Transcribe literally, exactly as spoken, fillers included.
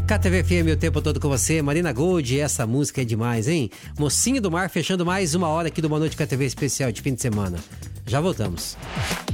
K T V F M o tempo todo com você, Marina Gold, essa música é demais, hein? Mocinho do Mar fechando mais uma hora aqui do Boa Noite K T V especial de fim de semana. Já voltamos.